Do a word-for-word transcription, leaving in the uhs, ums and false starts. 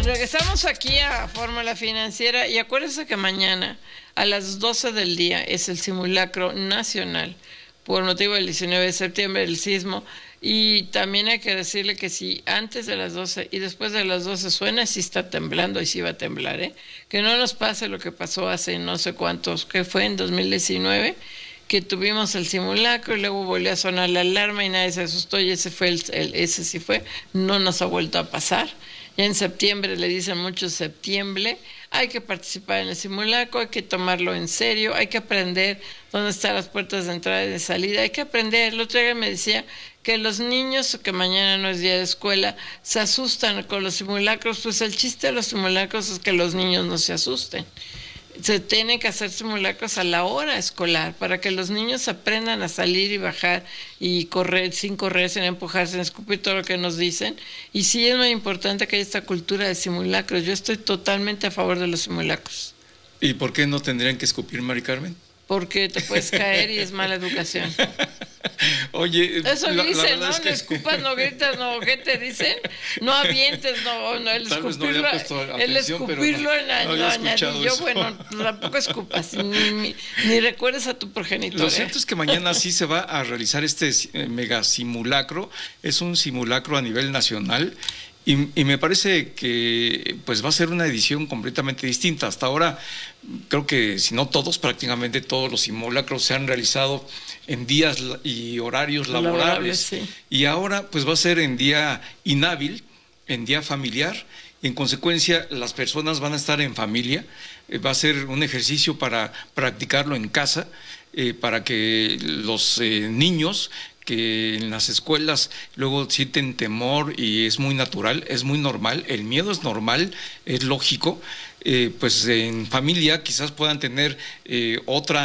Regresamos aquí a Fórmula Financiera y acuérdense que mañana a las doce del día es el simulacro nacional por motivo del diecinueve de septiembre del sismo, y también hay que decirle que si antes de las doce y después de las doce suena, sí está temblando y sí va a temblar, ¿eh? Que no nos pase lo que pasó hace no sé cuántos, que fue en dos mil diecinueve, que tuvimos el simulacro y luego volvió a sonar la alarma y nadie se asustó y ese fue el, el ese sí fue, no nos ha vuelto a pasar. Ya en septiembre le dicen mucho septiembre, hay que participar en el simulacro, hay que tomarlo en serio, hay que aprender dónde están las puertas de entrada y de salida, hay que aprender. El otro día me decía que los niños, que mañana no es día de escuela, se asustan con los simulacros. Pues el chiste de los simulacros es que los niños no se asusten. Se tienen que hacer simulacros a la hora escolar para que los niños aprendan a salir y bajar y correr sin correr, sin empujar, sin escupir, todo lo que nos dicen. Y sí es muy importante que haya esta cultura de simulacros. Yo estoy totalmente a favor de los simulacros. ¿Y por qué no tendrían que escupir, Mari Carmen? Porque te puedes caer y es mala educación. Oye, eso la, dicen, la ¿no? es que... No escupas, no gritas, no, ¿qué te dicen? No avientes, no, no, el Tal escupirlo, no el escupirlo no, en la, no no, añadí yo, eso. bueno, tampoco escupas, ni, ni, ni recuerdes a tu progenitor. Lo ¿eh? cierto es que mañana sí se va a realizar este mega simulacro, es un simulacro a nivel nacional. Y, y me parece que pues va a ser una edición completamente distinta. Hasta ahora, creo que si no todos, prácticamente todos los simulacros se han realizado en días y horarios laborables. Laborables, sí. Y ahora pues va a ser en día inhábil, en día familiar. Y en consecuencia, las personas van a estar en familia. Eh, va a ser un ejercicio para practicarlo en casa, eh, para que los eh, niños que en las escuelas luego sienten temor, y es muy natural, es muy normal, el miedo es normal, es lógico, eh, pues en familia quizás puedan tener eh, otra